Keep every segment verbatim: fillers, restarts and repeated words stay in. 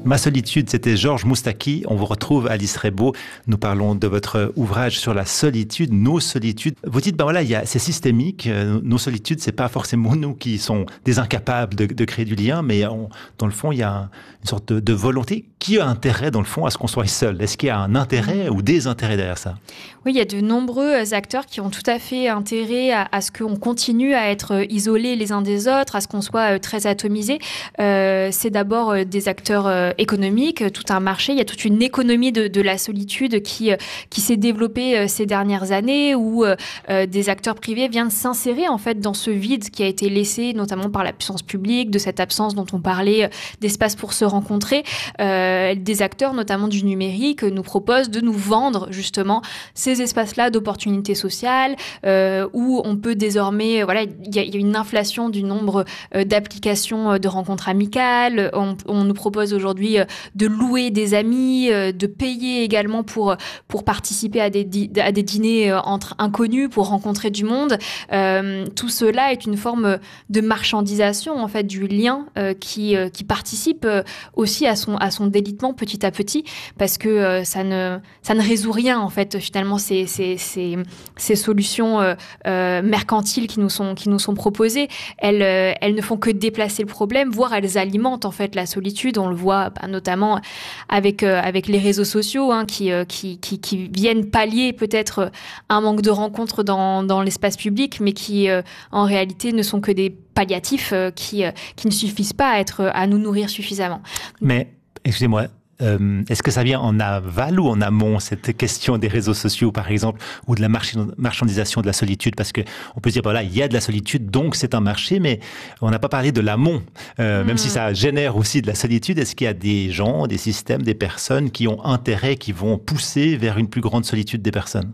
Ma solitude, c'était Georges Moustaki. On vous retrouve, Alice Rebaud. Nous parlons de votre ouvrage sur la solitude, nos solitudes. Vous dites, ben voilà, il y a, c'est systémique. Nos solitudes, c'est pas forcément nous qui sont des incapables de, de créer du lien, mais on, dans le fond, il y a une sorte de, de volonté. Qui a intérêt, dans le fond, à ce qu'on soit seul? Est-ce qu'il y a un intérêt ou des intérêts derrière ça? Oui, il y a de nombreux acteurs qui ont tout à fait intérêt à, à ce qu'on continue à être isolés les uns des autres, à ce qu'on soit très atomisés. Euh, c'est d'abord des acteurs euh, économiques, tout un marché. Il y a toute une économie de, de la solitude qui, qui s'est développée euh, ces dernières années, où euh, des acteurs privés viennent s'insérer en fait dans ce vide qui a été laissé notamment par la puissance publique, de cette absence dont on parlait d'espace pour se rencontrer. Euh, des acteurs, notamment du numérique, nous proposent de nous vendre justement ces espaces-là d'opportunités sociales euh, où on peut désormais, voilà, il y, y a une inflation du nombre euh, d'applications de rencontres amicales. On, on nous propose aujourd'hui euh, de louer des amis, euh, de payer également pour pour participer à des di- à des dîners euh, entre inconnus, pour rencontrer du monde. Euh, tout cela est une forme de marchandisation en fait du lien euh, qui euh, qui participe euh, aussi à son à son délitement petit à petit, parce que euh, ça ne ça ne résout rien en fait finalement ces ces ces, ces solutions euh, euh, mercantiles qui nous sont qui nous sont proposées. Elles euh, elles ne font que déplacer le problème, voire elles alimentent en fait la solitude. On le voit bah, notamment avec euh, avec les réseaux sociaux hein, qui, euh, qui qui qui viennent pallier peut-être un manque de rencontres dans dans l'espace public, mais qui euh, en réalité ne sont que des palliatifs euh, qui euh, qui ne suffisent pas à être à nous nourrir suffisamment. Mais excusez-moi, euh, est-ce que ça vient en aval ou en amont, cette question des réseaux sociaux, par exemple, ou de la marchandisation de la solitude? Parce que on peut se dire, voilà, il y a de la solitude, donc c'est un marché, mais on n'a pas parlé de l'amont. Euh, mmh. Même si ça génère aussi de la solitude, est-ce qu'il y a des gens, des systèmes, des personnes qui ont intérêt, qui vont pousser vers une plus grande solitude des personnes?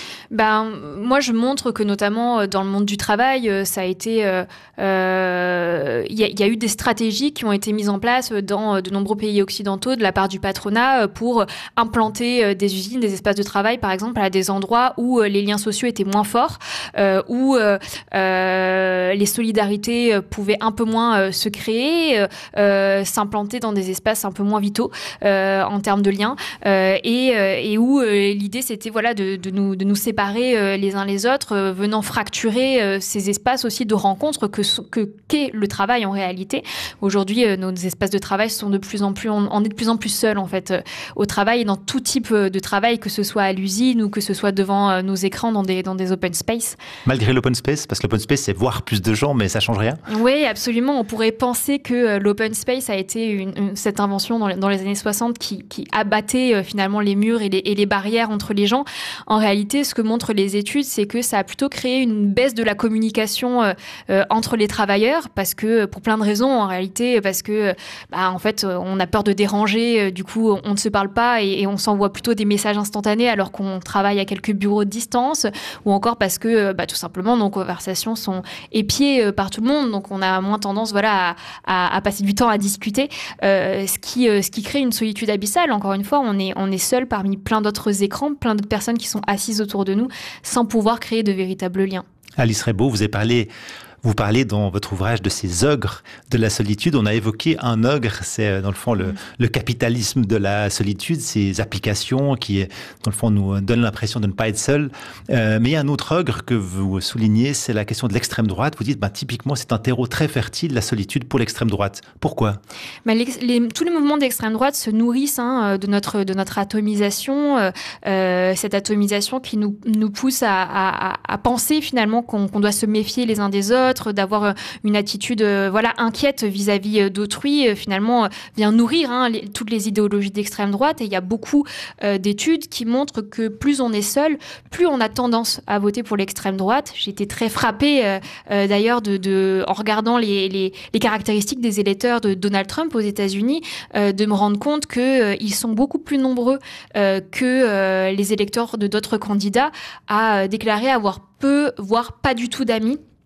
Ben, moi, je montre que notamment dans le monde du travail, ça a été, il euh, y, a, y a eu des stratégies qui ont été mises en place dans de nombreux pays occidentaux de la part du patronat pour implanter des usines, des espaces de travail, par exemple, à des endroits où les liens sociaux étaient moins forts, euh, où euh, les solidarités pouvaient un peu moins se créer, euh, s'implanter dans des espaces un peu moins vitaux euh, en termes de liens, euh, et, et où euh, l'idée c'était voilà de, de nous de nous séparer les uns les autres, venant fracturer ces espaces aussi de rencontre que que qu'est le travail en réalité. Aujourd'hui, nos espaces de travail sont de plus en plus, on, on est de plus en plus seuls en fait au travail et dans tout type de travail, que ce soit à l'usine ou que ce soit devant nos écrans dans des dans des open space. Malgré l'open space, parce que l'open space c'est voir plus de gens, mais ça change rien. Oui, absolument. On pourrait penser que l'open space a été une, une, cette invention dans les, dans les années soixante qui, qui abattait euh, finalement les murs et les, et les barrières entre les gens. En réalité, ce que montrent les études, c'est que ça a plutôt créé une baisse de la communication euh, euh, entre les travailleurs, parce que pour plein de raisons, en réalité, parce que bah, en fait, on a peur de déranger, euh, du coup, on ne se parle pas et, et on s'envoie plutôt des messages instantanés alors qu'on travaille à quelques bureaux de distance, ou encore parce que bah, tout simplement nos conversations sont épiées euh, par tout le monde, donc on a moins tendance, voilà, à, à, à passer du temps à discuter, euh, ce qui euh, ce qui crée une solitude abyssale. Encore une fois, on est on est seul parmi plein d'autres écrans, plein d'autres personnes qui sont assises autour de nous, sans pouvoir créer de véritables liens. Alice Rebaud, vous avez parlé, vous parlez dans votre ouvrage de ces ogres de la solitude. On a évoqué un ogre, c'est dans le fond le, le capitalisme de la solitude, ces applications qui, dans le fond, nous donnent l'impression de ne pas être seuls. Euh, mais il y a un autre ogre que vous soulignez, c'est la question de l'extrême droite. Vous dites, bah, typiquement, c'est un terreau très fertile, la solitude, pour l'extrême droite. Pourquoi ? Bah, les, les, tous les mouvements d'extrême droite se nourrissent hein, de notre de notre atomisation, euh, cette atomisation qui nous nous pousse à, à, à penser finalement qu'on, qu'on doit se méfier les uns des autres, d'avoir une attitude euh, voilà inquiète vis-à-vis d'autrui, euh, finalement euh, vient nourrir hein, les, toutes les idéologies d'extrême droite. Et il y a beaucoup euh, d'études qui montrent que plus on est seul, plus on a tendance à voter pour l'extrême droite. J'ai été très frappée euh, euh, d'ailleurs de, de en regardant les, les, les caractéristiques des électeurs de Donald Trump aux États-Unis, euh, de me rendre compte que euh, ils sont beaucoup plus nombreux euh, que euh, les électeurs de d'autres candidats à euh, déclarer avoir peu, voire pas du tout d'amis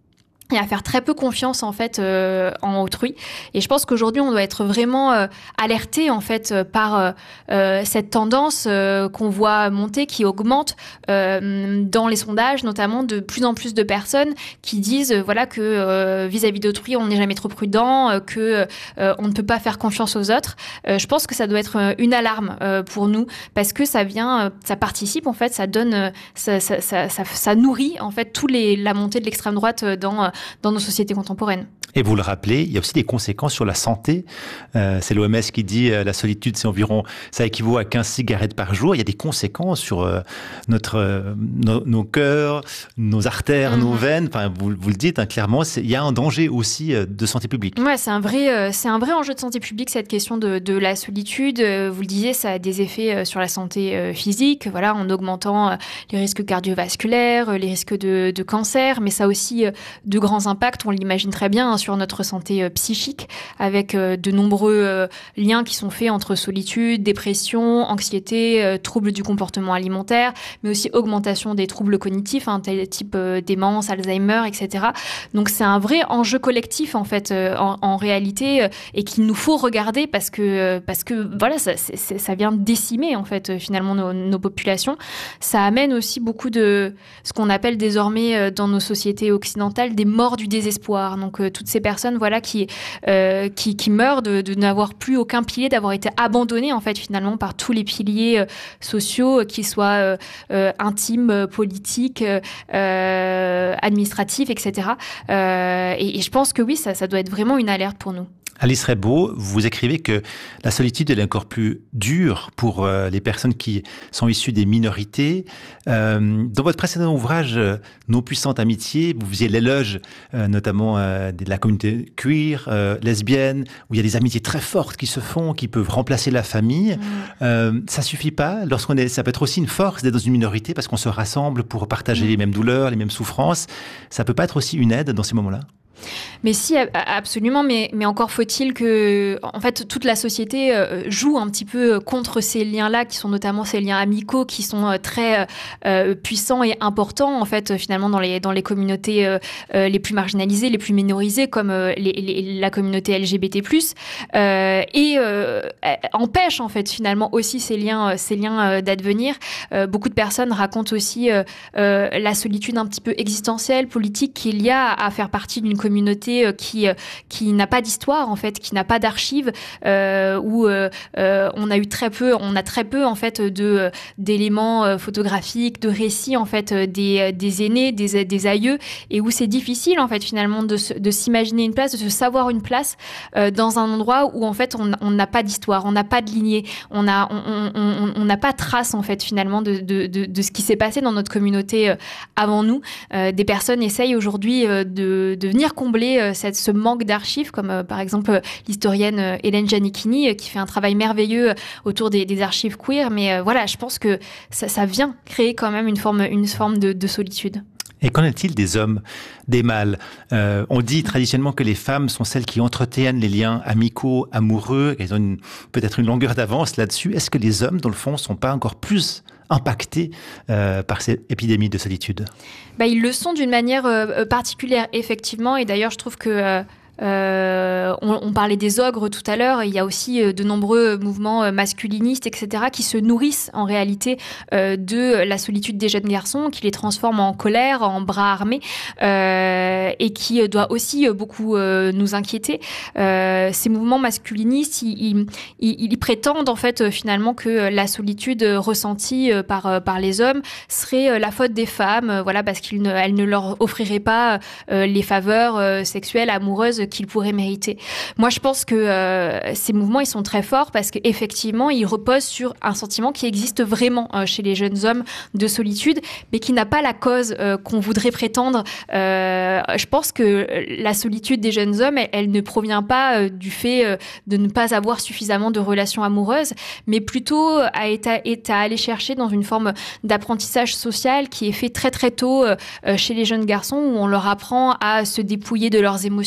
et à faire très peu confiance en fait euh, en autrui. Et je pense qu'aujourd'hui on doit être vraiment euh, alerté en fait euh, par euh, cette tendance euh, qu'on voit monter, qui augmente euh, dans les sondages, notamment de plus en plus de personnes qui disent euh, voilà que euh, vis-à-vis d'autrui on n'est jamais trop prudent, euh, que euh, on ne peut pas faire confiance aux autres. Euh, je pense que ça doit être une alarme euh, pour nous, parce que ça vient, euh, ça participe en fait, ça donne, euh, ça, ça, ça, ça, ça nourrit en fait tous les la montée de l'extrême droite dans euh, dans nos sociétés contemporaines. Et vous le rappelez, il y a aussi des conséquences sur la santé. Euh, c'est l'O M S qui dit euh, la solitude, c'est environ, ça équivaut à quinze cigarettes par jour. Il y a des conséquences sur euh, notre, euh, nos, nos cœurs, nos artères, mmh. nos veines. Enfin, vous, vous le dites hein, clairement, c'est, il y a un danger aussi euh, de santé publique. Ouais, c'est un vrai, euh, c'est un vrai enjeu de santé publique, cette question de, de la solitude. Euh, vous le disiez, ça a des effets euh, sur la santé euh, physique, voilà, en augmentant euh, les risques cardiovasculaires, euh, les risques de, de cancer, mais ça a aussi euh, de grands impacts, on l'imagine très bien, hein, sur notre santé euh, psychique, avec euh, de nombreux euh, liens qui sont faits entre solitude, dépression, anxiété, euh, troubles du comportement alimentaire, mais aussi augmentation des troubles cognitifs, hein, tel type euh, démence, Alzheimer, et cetera. Donc c'est un vrai enjeu collectif en fait, euh, en, en réalité, euh, et qu'il nous faut regarder parce que euh, parce que voilà, ça, c'est, c'est, ça vient décimer en fait euh, finalement nos, nos populations. Ça amène aussi beaucoup de ce qu'on appelle désormais euh, dans nos sociétés occidentales des morts du désespoir. Donc euh, toutes ces personnes voilà qui euh, qui, qui meurent de, de n'avoir plus aucun pilier, d'avoir été abandonnées en fait finalement par tous les piliers euh, sociaux, euh, qu'ils soient euh, euh, intimes, euh, politiques, euh, administratifs, et cetera. Euh, et, et je pense que oui, ça, ça doit être vraiment une alerte pour nous. Alice Rebaud, vous écrivez que la solitude elle est encore plus dure pour euh, les personnes qui sont issues des minorités. Euh, dans votre précédent ouvrage, euh, Nos puissantes amitiés, vous faisiez l'éloge euh, notamment euh, de la communauté queer, euh, lesbienne, où il y a des amitiés très fortes qui se font, qui peuvent remplacer la famille. Mmh. Euh, ça suffit pas lorsqu'on est. Ça peut être aussi une force d'être dans une minorité parce qu'on se rassemble pour partager mmh. les mêmes douleurs, les mêmes souffrances. Ça peut pas être aussi une aide dans ces moments-là? Mais si, absolument, mais, mais encore faut-il que, en fait, toute la société euh, joue un petit peu contre ces liens-là, qui sont notamment ces liens amicaux, qui sont euh, très euh, puissants et importants, en fait, finalement, dans les, dans les communautés euh, euh, les plus marginalisées, les plus minorisées, comme euh, les, les, la communauté L G B T plus, euh, et euh, empêche, en fait, finalement, aussi ces liens, ces liens euh, d'advenir. Euh, beaucoup de personnes racontent aussi euh, euh, la solitude un petit peu existentielle, politique, qu'il y a à faire partie d'une communauté communauté qui qui n'a pas d'histoire en fait, qui n'a pas d'archives, euh, où euh, on a eu très peu, on a très peu en fait de d'éléments photographiques, de récits en fait des des aînés, des des aïeux, et où c'est difficile en fait finalement de de s'imaginer une place, de se savoir une place euh, dans un endroit où en fait on on n'a pas d'histoire, on n'a pas de lignée, on a on on on n'a pas trace en fait finalement de de de, de ce qui s'est passé dans notre communauté avant nous. Euh, des personnes essayent aujourd'hui de de venir combler euh, cette, ce manque d'archives, comme euh, par exemple euh, l'historienne euh, Hélène Giannichini, euh, qui fait un travail merveilleux euh, autour des, des archives queer. Mais euh, voilà, je pense que ça, ça vient créer quand même une forme, une forme de, de solitude. Et qu'en est-il des hommes, des mâles? euh, On dit traditionnellement que les femmes sont celles qui entretiennent les liens amicaux, amoureux, qu'elles ont une, peut-être une longueur d'avance là-dessus. Est-ce que les hommes, dans le fond, ne sont pas encore plus impactés euh, par cette épidémie de solitude? Bah, ils le sont d'une manière euh, particulière, effectivement. Et d'ailleurs, je trouve que... Euh Euh, on, on parlait des ogres tout à l'heure. Il y a aussi euh, de nombreux mouvements euh, masculinistes, et cetera, qui se nourrissent en réalité euh, de la solitude des jeunes garçons, qui les transforment en colère, en bras armés, euh, et qui doit aussi euh, beaucoup euh, nous inquiéter. Euh, ces mouvements masculinistes, ils, ils, ils, ils prétendent en fait euh, finalement que la solitude ressentie euh, par euh, par les hommes serait euh, la faute des femmes, euh, voilà, parce qu'elles ne, elles ne leur offriraient pas euh, les faveurs euh, sexuelles, amoureuses qu'ils pourraient mériter. Moi, je pense que euh, ces mouvements, ils sont très forts parce qu'effectivement, ils reposent sur un sentiment qui existe vraiment euh, chez les jeunes hommes de solitude, mais qui n'a pas la cause euh, qu'on voudrait prétendre. Euh, je pense que la solitude des jeunes hommes, elle, elle ne provient pas euh, du fait euh, de ne pas avoir suffisamment de relations amoureuses, mais plutôt à, est à, est à aller chercher dans une forme d'apprentissage social qui est fait très très tôt euh, chez les jeunes garçons, où on leur apprend à se dépouiller de leurs émotions,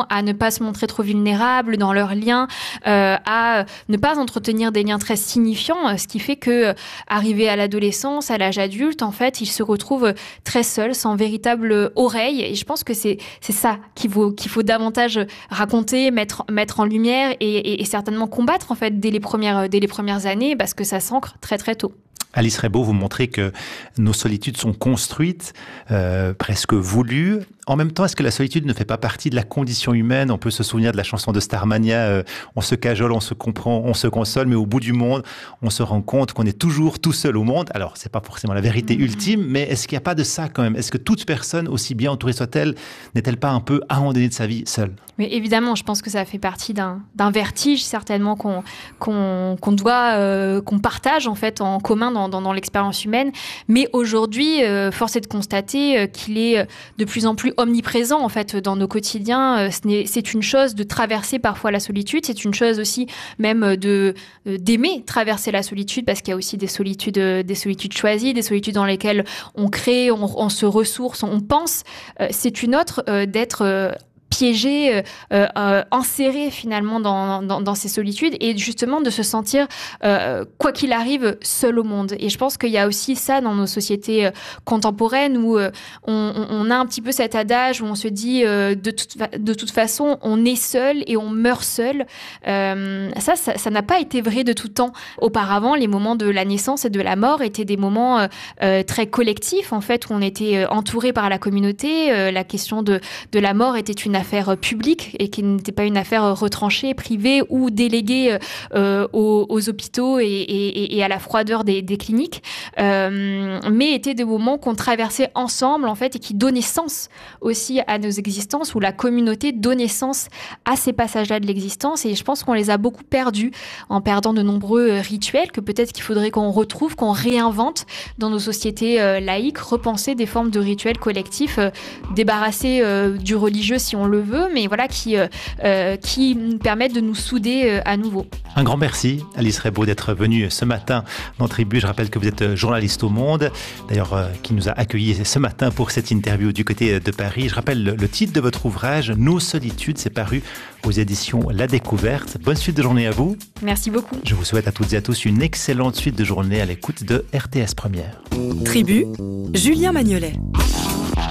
attention à ne pas se montrer trop vulnérables dans leurs liens, euh, à ne pas entretenir des liens très signifiants, ce qui fait que, arrivé à l'adolescence, à l'âge adulte, en fait, ils se retrouvent très seuls, sans véritable oreille. Et je pense que c'est c'est ça qu'il faut qu'il faut davantage raconter, mettre mettre en lumière et, et, et certainement combattre en fait dès les premières dès les premières années, parce que ça s'ancre très très tôt. Alice Rebaud, vous montrez que nos solitudes sont construites, euh, presque voulues. En même temps, est-ce que la solitude ne fait pas partie de la condition humaine ? On peut se souvenir de la chanson de Starmania, euh, on se cajole, on se comprend, on se console, mais au bout du monde, on se rend compte qu'on est toujours tout seul au monde. Alors, c'est pas forcément la vérité mmh. ultime, mais est-ce qu'il n'y a pas de ça quand même ? Est-ce que toute personne, aussi bien entourée soit-elle, n'est-elle pas un peu à un moment donné de sa vie seule ? Mais évidemment, je pense que ça fait partie d'un, d'un vertige certainement qu'on, qu'on, qu'on doit, euh, qu'on partage en fait en commun dans, dans, dans l'expérience humaine. Mais aujourd'hui, euh, force est de constater euh, qu'il est de plus en plus omniprésent en fait dans nos quotidiens. Euh, ce n'est, c'est une chose de traverser parfois la solitude, c'est une chose aussi même de euh, d'aimer traverser la solitude, parce qu'il y a aussi des solitudes, euh, des solitudes choisies, des solitudes dans lesquelles on crée, on, on se ressource, on pense. Euh, c'est une autre euh, d'être euh, piégé, euh, euh, enserré finalement dans, dans, dans ces solitudes, et justement de se sentir, euh, quoi qu'il arrive, seul au monde. Et je pense qu'il y a aussi ça dans nos sociétés euh, contemporaines, où euh, on, on a un petit peu cet adage où on se dit euh, de, toute fa- de toute façon, on est seul et on meurt seul. Euh, ça, ça, ça n'a pas été vrai de tout temps. Auparavant, les moments de la naissance et de la mort étaient des moments euh, euh, très collectifs, en fait, où on était entouré par la communauté. Euh, la question de, de la mort était une affaire publique et qui n'était pas une affaire retranchée, privée ou déléguée euh, aux, aux hôpitaux et, et, et à la froideur des, des cliniques, euh, mais étaient des moments qu'on traversait ensemble en fait et qui donnaient sens aussi à nos existences, où la communauté donnait sens à ces passages-là de l'existence. Et je pense qu'on les a beaucoup perdus en perdant de nombreux rituels que peut-être qu'il faudrait qu'on retrouve, qu'on réinvente dans nos sociétés euh, laïques, repenser des formes de rituels collectifs, euh, débarrasser euh, du religieux si on le veut, mais voilà, qui, euh, qui nous permettent de nous souder euh, à nouveau. Un grand merci, Alice Rebaud, d'être venue ce matin dans Tribu. Je rappelle que vous êtes journaliste au Monde, d'ailleurs, euh, qui nous a accueillis ce matin pour cette interview du côté de Paris. Je rappelle le, le titre de votre ouvrage, Nos solitudes, c'est paru aux éditions La Découverte. Bonne suite de journée à vous. Merci beaucoup. Je vous souhaite à toutes et à tous une excellente suite de journée à l'écoute de R T S Première. Tribu, Julien Magnolet.